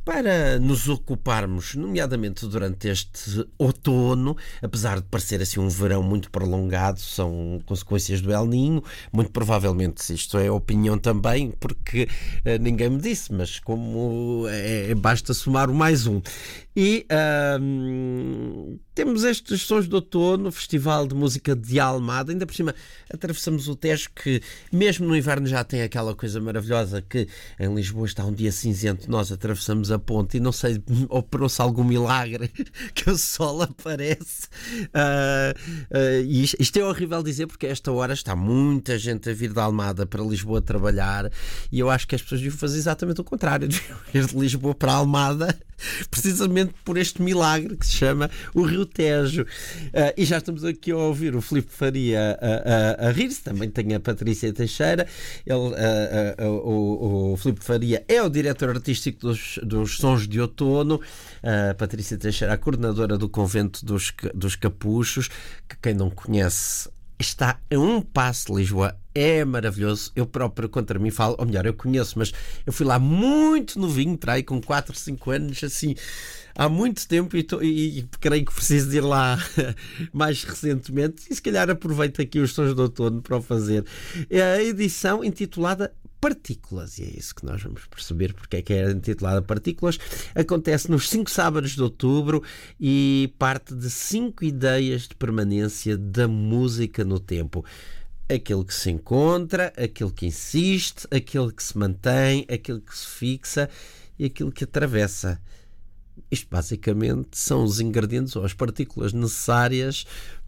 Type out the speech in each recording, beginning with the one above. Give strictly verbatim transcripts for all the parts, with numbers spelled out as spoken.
para nos ocuparmos, nomeadamente durante este outono, apesar de parecer assim um verão muito prolongado, são consequências do El Niño, muito provavelmente isto é opinião também, porque uh, ninguém me disse, mas como é, basta somar o mais um. E uh, temos estes sons de outono, Festival de Música de Almada, ainda por cima atravessamos o Tejo, que mesmo no inverno já tem aquela coisa maravilhosa que em Lisboa está um dia cinzento, nós atravessamos a ponte e não sei, operou-se algum milagre que o sol aparece. Uh, uh, e isto, isto é horrível dizer, porque a esta hora está muita gente a vir da Almada para Lisboa trabalhar, e eu acho que as pessoas deviam fazer exatamente o contrário, deviam ir de Lisboa para a Almada, precisamente por este milagre que se chama o Rio Tejo. Uh, e já estamos aqui a ouvir o Filipe Faria a, a, a rir-se, também tem a Patrícia Teixeira. Ele, uh, uh, uh, o, o Filipe Faria é o diretor artístico dos, dos Sons de Outono, a Patrícia Teixeira, a coordenadora do Convento dos, dos Capuchos, que quem não conhece está a um passo de Lisboa, é maravilhoso. Eu próprio contra mim falo, ou melhor, eu conheço, mas eu fui lá muito novinho, para aí com quatro, cinco anos, assim, há muito tempo, e, tô, e, e creio que preciso de ir lá mais recentemente, e se calhar aproveito aqui os Sons de Outono para o fazer. É a edição intitulada Partículas, e é isso que nós vamos perceber porque é que é intitulada Partículas. Acontece nos cinco sábados de outubro e parte de cinco ideias de permanência da música no tempo. Aquele que se encontra, aquele que insiste, aquele que se mantém, aquele que se fixa e aquele que atravessa. Isto basicamente são os ingredientes ou as partículas necessárias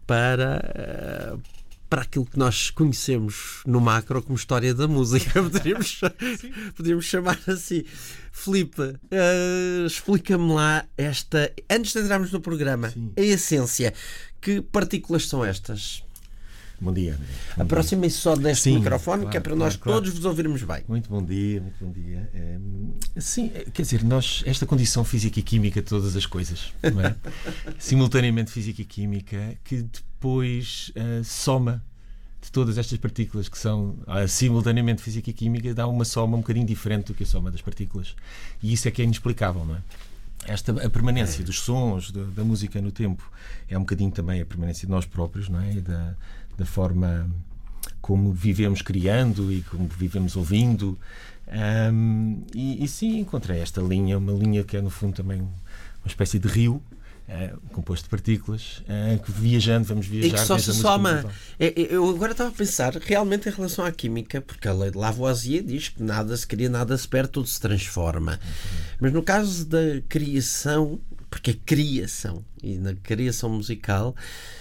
para... Uh, para aquilo que nós conhecemos no macro como história da música. Poderíamos, poderíamos chamar assim. Filipe, uh, explica-me lá esta... Antes de entrarmos no programa, Sim. a essência. Que partículas são estas? Bom dia. Aproximem-se só deste Sim, microfone, claro, que é para claro, nós claro. todos vos ouvirmos bem. Muito bom dia, muito bom dia. É, sim, quer dizer, nós, esta condição física e química de todas as coisas, não é? Simultaneamente física e química, que depois uh, soma de todas estas partículas que são uh, simultaneamente física e química, dá uma soma um bocadinho diferente do que a soma das partículas. E isso é que é inexplicável, não é? Esta, a permanência dos sons, da, da música no tempo, é um bocadinho também a permanência de nós próprios, não é? E da, da forma como vivemos criando e como vivemos ouvindo. Um, e, e sim, encontrei esta linha, uma linha que é no fundo também uma espécie de rio, Uh, composto de partículas, uh, que viajando, vamos viajar. E que só se soma. Eu agora estava a pensar realmente em relação à química, porque a lei de Lavoisier diz que nada se cria, nada se perde, tudo se transforma. Uhum. Mas no caso da criação, porque é criação, e na criação musical,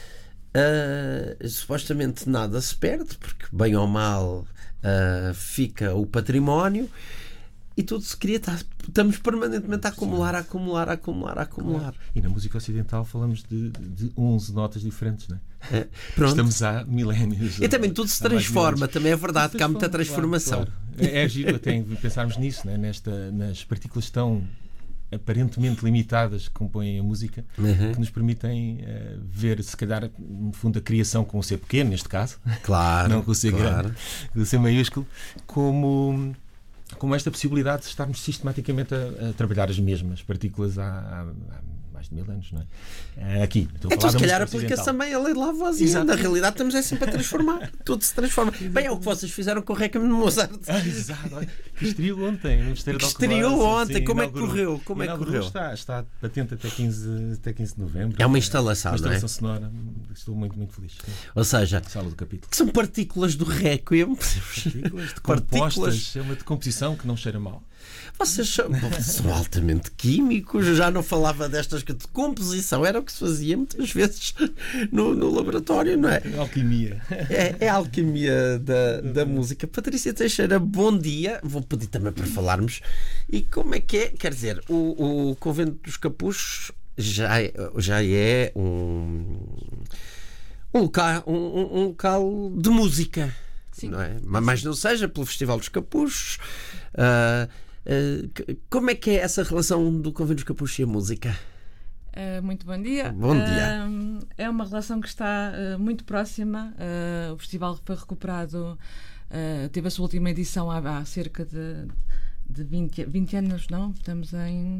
uh, supostamente nada se perde, porque bem ou mal uh, fica o património. E tudo se cria, tá, estamos permanentemente a acumular, a acumular, a acumular, a acumular. Claro. E na música ocidental falamos de, de onze notas diferentes, não é? É, pronto. Estamos há milénios. E também tudo se transforma, também é verdade que há muita transformação. Claro, claro. É, é giro até pensarmos nisso, não é? Nesta, nas partículas tão aparentemente limitadas que compõem a música, uhum. que nos permitem uh, ver, se calhar, no fundo, a criação com o C pequeno, neste caso, claro, não com o C claro. grande, com o C maiúsculo, como... como esta possibilidade de estarmos sistematicamente a, a trabalhar as mesmas partículas há, há, há mais de mil anos, não é? Aqui, estou a então falar se calhar aplica-se também a lei de Lavoisier. Na realidade estamos é sempre a transformar. Tudo se transforma. Exato. Bem, é o que vocês fizeram com o Requiem de Mozart. Ah, exato. Que estreou ontem no Mosteiro que de estreou ontem. Sim, como é que correu? Como é que correu? Está, está patente até quinze, até quinze de novembro. É uma instalação, é, uma instalação não é? sonora. Estou muito, muito feliz. Ou seja, Sala do capítulo. Que são partículas do Requiem. Partículas decompostas. É uma decomposição que não cheira mal. Vocês são, são altamente químicos. Eu já não falava destas que de composição era o que se fazia muitas vezes no, no laboratório, não é? É alquimia. É, é a alquimia da, da música. Patrícia Teixeira, bom dia. Vou pedir também para falarmos. E como é que é? Quer dizer, o, o Convento dos Capuchos já é, já é um, um, local, um, um local de música. Sim. Não é? Mas não seja pelo Festival dos Capuchos. Uh, uh, como é que é essa relação do Convento dos Capuchos e a música? Uh, muito bom dia. Bom dia. Uh, é uma relação que está uh, muito próxima. Uh, o festival foi recuperado, uh, teve a sua última edição há, há cerca de, de vinte, vinte anos, não? Estamos em